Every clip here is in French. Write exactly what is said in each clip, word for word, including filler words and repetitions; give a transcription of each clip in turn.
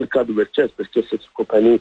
le cas de WestJet, parce que c'est une compagnie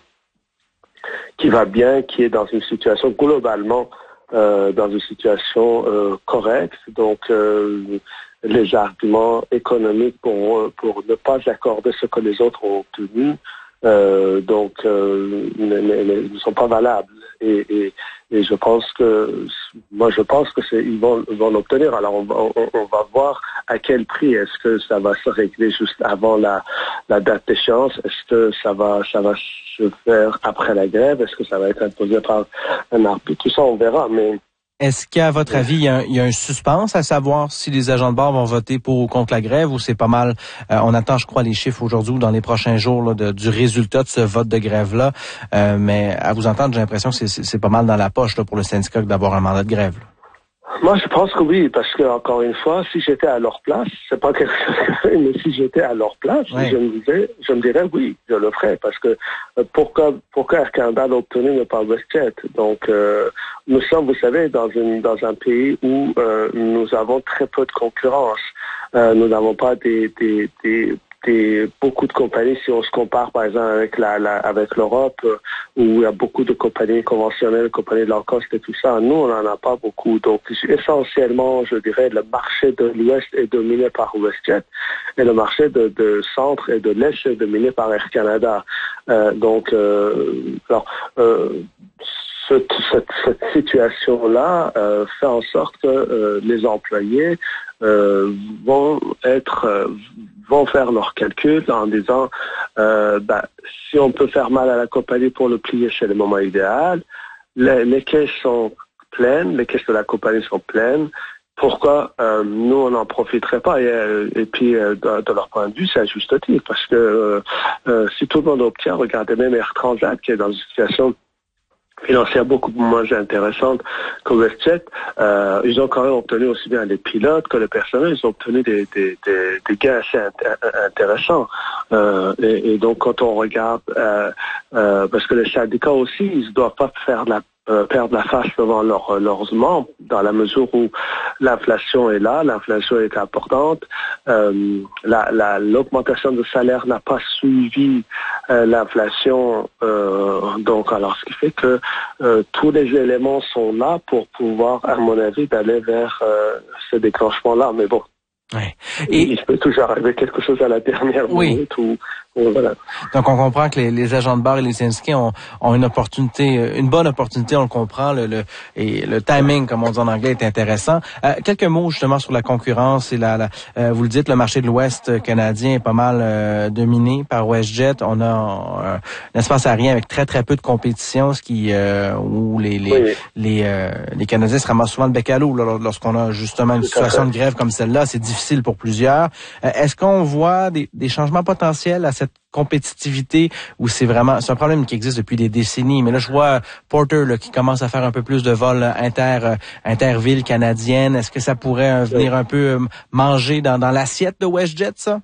qui va bien, qui est dans une situation globalement, euh, dans une situation euh, correcte. Donc, euh, les arguments économiques pour, pour ne pas accorder ce que les autres ont obtenu, euh, donc, euh, ne, ne, ne sont pas valables. Et, et, et je pense que, moi, je pense que c'est, ils vont, ils vont l'obtenir. Alors, on va, on, on va voir à quel prix. Est-ce que ça va se régler juste avant la, la date d'échéance? Est-ce que ça va, ça va se faire après la grève? Est-ce que ça va être imposé par un arbitre? Tout ça, on verra. Mais est-ce qu'à votre avis, il y, a un, il y a un suspense à savoir si les agents de bord vont voter pour ou contre la grève, ou c'est pas mal, euh, on attend, je crois, les chiffres aujourd'hui ou dans les prochains jours là, de, du résultat de ce vote de grève-là. Euh, mais à vous entendre, j'ai l'impression que c'est, c'est, c'est pas mal dans la poche là, pour le syndicat d'avoir un mandat de grève. Là. Moi, je pense que oui, parce que encore une fois, si j'étais à leur place, c'est pas quelque chose que je fais, mais si j'étais à leur place, oui. je me disais, je me dirais oui, je le ferais, parce que euh, pourquoi, pourquoi Air Canada l'a obtenu mais pas WestJet? Donc, euh, nous sommes, vous savez, dans une dans un pays où euh, nous avons très peu de concurrence. Euh, nous n'avons pas des des des Des, beaucoup de compagnies, si on se compare par exemple avec la, la avec l'Europe, euh, où il y a beaucoup de compagnies conventionnelles, compagnies de low cost et tout ça, nous on n'en a pas beaucoup. Donc essentiellement, je dirais, le marché de l'Ouest est dominé par WestJet et le marché de, de centre et de l'Est est dominé par Air Canada. Euh, donc, euh, alors, euh, cette, cette, cette situation-là euh, fait en sorte que euh, les employés euh, vont être euh, vont faire leurs calculs en disant euh, bah, si on peut faire mal à la compagnie pour le plier, c'est le moment idéal. Les, les caisses sont pleines, les caisses de la compagnie sont pleines. Pourquoi euh, nous on n'en profiterait pas? Et, et puis euh, de, de leur point de vue, c'est à juste titre, parce que euh, euh, si tout le monde obtient, regardez même Air Transat qui est dans une situation financière beaucoup moins intéressante que WestJet. Euh, ils ont quand même obtenu aussi bien les pilotes que le personnel. Ils ont obtenu des, des, des, des gains assez int- intéressants. Euh, et, et donc, quand on regarde, euh, euh, parce que les syndicats aussi, ils ne doivent pas faire de la Euh, perdre la face devant leur, leurs membres, dans la mesure où l'inflation est là, l'inflation est importante, euh, la, la, l'augmentation de salaire n'a pas suivi euh, l'inflation, euh, donc alors ce qui fait que euh, tous les éléments sont là pour pouvoir, à mon avis, d'aller vers euh, ce déclenchement-là, mais bon. Ouais. Et il peut toujours arriver quelque chose à la dernière oui. minute ou voilà. Donc on comprend que les, les agents de bar et les syndiqués ont, ont une opportunité, une bonne opportunité, on le comprend, le, le et le timing, comme on dit en anglais, est intéressant. Euh, quelques mots justement sur la concurrence et la, la euh, vous le dites, le marché de l'Ouest canadien est pas mal euh, dominé par WestJet. On a euh, un espace aérien avec très très peu de compétition, ce qui euh, où les les oui. les, euh, les Canadiens se ramassent souvent le bec à l'eau là, lorsqu'on a justement une situation de grève comme celle-là. C'est difficile pour plusieurs. Euh, est-ce qu'on voit des, des changements potentiels à cette compétitivité ou c'est vraiment c'est un problème qui existe depuis des décennies, mais là je vois Porter là, qui commence à faire un peu plus de vols inter euh, intervilles canadiennes. Est-ce que ça pourrait euh, venir un peu euh, manger dans, dans l'assiette de WestJet, ça?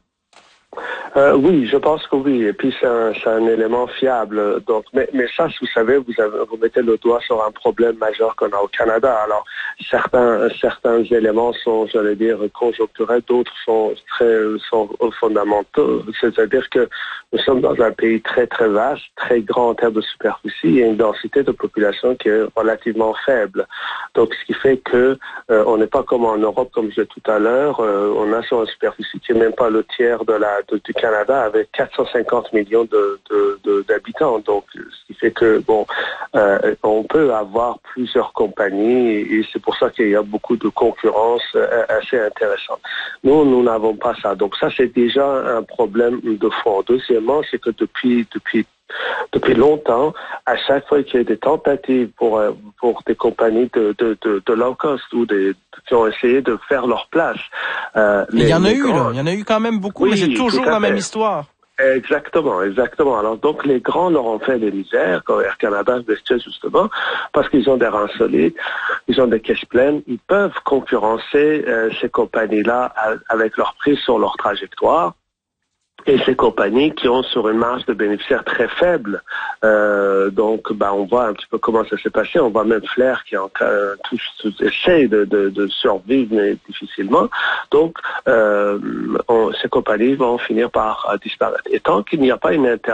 Euh, oui, je pense que oui. Et puis c'est un, c'est un élément fiable. Donc, mais, mais ça, vous savez, vous, avez, vous mettez le doigt sur un problème majeur qu'on a au Canada. Alors, certains, certains éléments sont, j'allais dire, conjoncturels, d'autres sont très, sont fondamentaux. C'est-à-dire que nous sommes dans un pays très très vaste, très grand en termes de superficie et une densité de population qui est relativement faible. Donc, ce qui fait que euh, on n'est pas comme en Europe, comme je disais tout à l'heure. Euh, on a sur une superficie qui est même pas le tiers de la de, du Canada, avec quatre cent cinquante millions de, de, de d'habitants. Donc, ce qui fait que bon, euh, on peut avoir plusieurs compagnies et, et c'est pour ça qu'il y a beaucoup de concurrence euh, assez intéressante. Nous, nous n'avons pas ça. Donc, ça c'est déjà un problème de fond. Deuxièmement, c'est que depuis depuis Depuis longtemps, à chaque fois qu'il y a des tentatives pour pour des compagnies de de de, de low cost ou des qui ont essayé de faire leur place, euh, les, il y en a eu grands, là, il y en a eu quand même beaucoup, oui, mais c'est toujours la même histoire. Exactement, exactement. Alors donc les grands leur ont fait des misères, comme Air Canada, WestJet justement, parce qu'ils ont des reins solides, ils ont des caisses pleines, ils peuvent concurrencer euh, ces compagnies-là avec leur prix sur leur trajectoire. Et ces compagnies qui ont sur une marge de bénéficiaires très faible. Euh, donc, bah, on voit un petit peu comment ça s'est passé. On voit même Flair qui en, euh, tout, tout, essaye de, de, de survivre, mais difficilement. Donc, euh, on, ces compagnies vont finir par euh, disparaître. Et tant qu'il n'y a pas une inter